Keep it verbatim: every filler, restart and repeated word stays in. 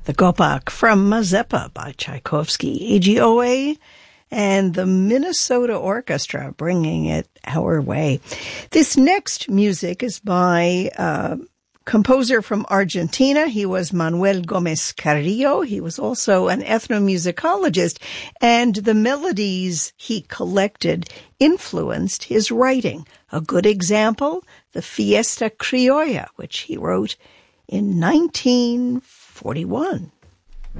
The Gopak from Mazeppa by Tchaikovsky, A G O A, and the Minnesota Orchestra bringing it our way. This next music is by a composer from Argentina. He was Manuel Gomez Carrillo. He was also an ethnomusicologist, and the melodies he collected influenced his writing. A good example, the Fiesta Criolla, which he wrote in nineteen forty-one.